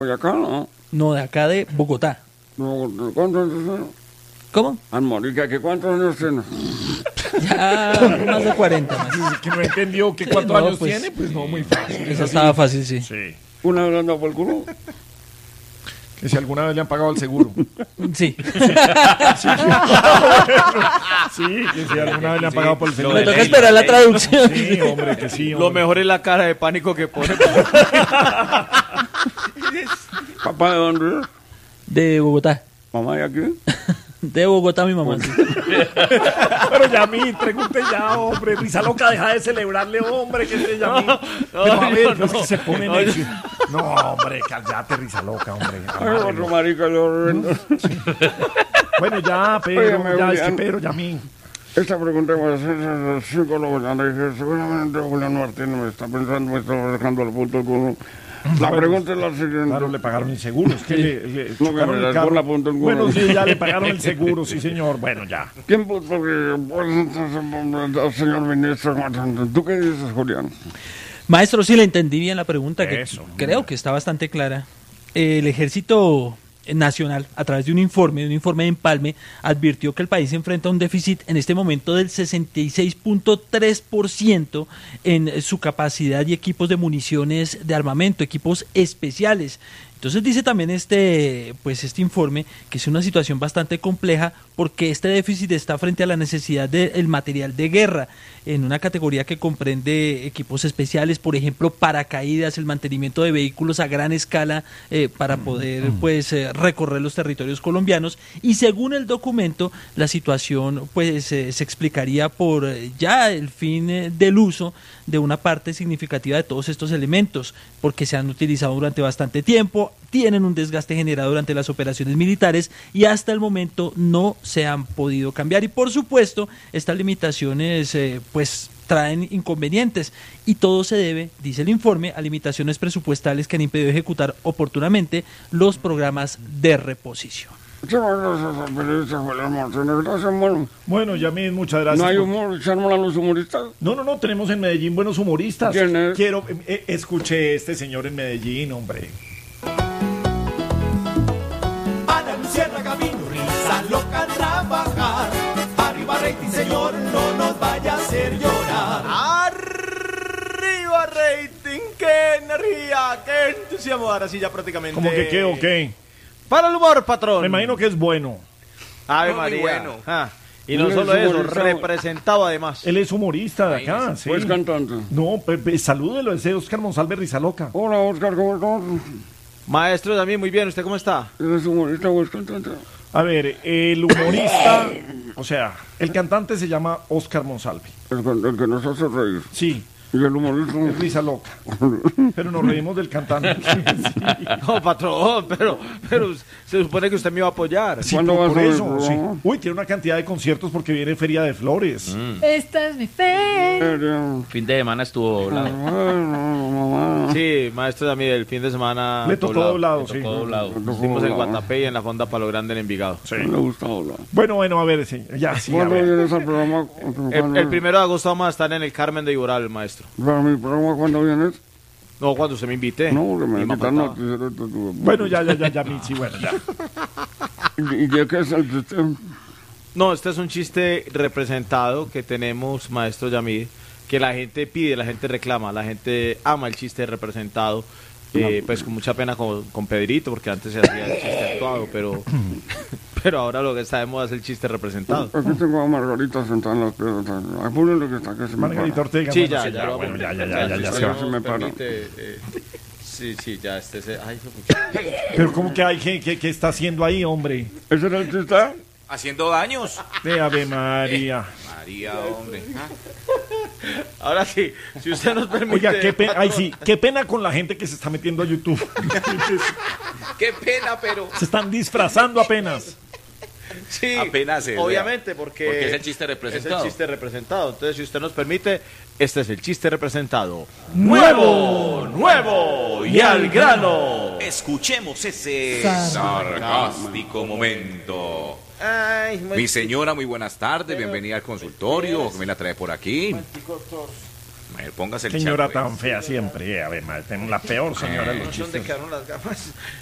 Boyacá, ¿no? No, de acá de Bogotá. No, ¿cuántos años tiene? ¿Cómo? Marica, ¿que cuántos años tiene? Ya más de 40 más. Que no entendió que cuántos no, años pues, tiene, pues no, muy fácil. Eso estaba fácil, sí. Sí. ¿Una vez anda por el culo? Que si alguna vez le han pagado el seguro. Sí. Sí, que si alguna vez le han pagado por el seguro. Me toca esperar la traducción. Sí, hombre, que sí. Hombre. Lo mejor es la cara de pánico que pone. ¿Papá de dónde es? De Bogotá. ¿Mamá de aquí? De Bogotá, mi mamá. Sí. Pero Yamil, pregunte ya, hombre. Risa loca, deja de celebrarle, hombre, que se Yamil. Pero a ver, no, es que se pone necio. No, hombre, cállate, Risa loca, hombre. Ay, otro marica, yo... Bueno, ya, Pedro, Oye, ya, es que Pedro, Yamil. Esta pregunta va a ser al psicólogo. Seguramente Julián Martínez me está pensando, me está dejando al punto del culo. La pregunta es la siguiente. Claro, le pagaron el seguro. Es que le No, chocaron que me el carro. la punta del culo. Bueno, sí, ya le pagaron el seguro, sí, señor. Bueno, ya. ¿Quién puso que, pues, señor ministro, tú qué dices, Julián? Maestro, sí le entendí bien la pregunta, que Eso. creo que está bastante clara. El Ejército Nacional, a través de un informe de empalme, advirtió que el país enfrenta un déficit en este momento del 66.3% en su capacidad y equipos de municiones de armamento, equipos especiales. Entonces dice también este informe que es una situación bastante compleja porque este déficit está frente a la necesidad del material de guerra en una categoría que comprende equipos especiales, por ejemplo, paracaídas, el mantenimiento de vehículos a gran escala para poder recorrer los territorios colombianos, y según el documento la situación se explicaría por ya el fin del uso de una parte significativa de todos estos elementos, porque se han utilizado durante bastante tiempo, tienen un desgaste generado durante las operaciones militares y hasta el momento no se han podido cambiar. Y por supuesto, estas limitaciones traen inconvenientes y todo se debe, dice el informe, a limitaciones presupuestales que han impedido ejecutar oportunamente los programas de reposición. Bueno, Yamil, muchas gracias. ¿No hay humor? ¿Se arman a los humoristas? No, tenemos en Medellín buenos humoristas. ¿Quién es? Quiero, escuché este señor en Medellín, hombre. Ana Luciana Camino, Risa loca a trabajar. Arriba rating, señor, no nos vaya a hacer llorar. Arriba rating, qué energía, qué entusiasmo. Ahora sí ya prácticamente. ¿Cómo que qué o qué? Para el humor, patrón. Me imagino que es bueno. Ave Muy María. bueno. Y no Él solo es eso, humorista. representado además. Él es humorista de acá, sí. Pues cantante. No, salúdelo, ese Oscar Monsalve Rizaloca. Hola, Oscar, ¿cómo estás? Maestro, también muy bien. ¿Usted cómo está? ¿Eres humorista o es cantante? A ver, el humorista, o sea, el cantante se llama Oscar Monsalve. El que nos hace reír. Sí, Y el humorista... es Rizaloca. Pero nos reímos del cantante. Sí. No, patrón, pero se supone que usted me iba a apoyar. Sí, ¿Cuándo por vas a ver el eso, sí. programa? Uy, tiene una cantidad de conciertos porque viene Feria de Flores. Esta es mi fe. Fin de semana estuvo doblado. Mamá. Sí, maestro, también el fin de semana. Le tocó doblado, Le sí. tocó doblado. Hicimos en Guatapé y en la Fonda Palo Grande en Envigado. Sí. Me gusta hablar. Bueno, a ver, sí, ya, sí, a ¿Cuándo ver. vienes al programa? El 1 de agosto vamos a estar en el Carmen de Iboral, maestro. ¿Para mi programa cuándo vienes? No, cuando usted me invite. No, que me Y quitan faltaba. noticiero. Bueno, ya, Michi, bueno, ya. ¿Y de qué es el sistema? No, este es un chiste representado que tenemos, maestro Yamid, que la gente pide, la gente reclama, la gente ama el chiste representado. Pues con mucha pena con Pedrito, porque antes se hacía el chiste actuado, pero ahora lo que está de moda es el chiste representado. Aquí tengo a Margarita sentada en las piedras. Apúrenle que está que se me Margarita para. Ortega. Sí, bueno, ya, bueno, ya, si se va. se me para. permite, sí, ya, ay, Pero ¿cómo que hay? ¿Qué está haciendo ahí, hombre? ¿Ese era el chiste? Haciendo daños. De Ave María. María, hombre. ahora sí, si usted nos permite. Oiga, qué pena, ay, patrón. sí, qué pena con la gente que se está metiendo a YouTube. Qué pena, pero Se están disfrazando apenas. Sí, apenas se obviamente, porque es el chiste representado. Es el chiste representado. Entonces, si usted nos permite, este es el chiste representado. ¡Nuevo! Y al grano. Escuchemos ese Sarcástico. sarcástico momento. Ay, Mi señora, muy buenas tardes. Bienvenida al consultorio. ¿Qué me la trae por aquí? A ver, póngase el Señora charco, tan fea siempre, a ver, madre, tenemos la peor señora de los ¿Dónde chistes. quedaron las gafas?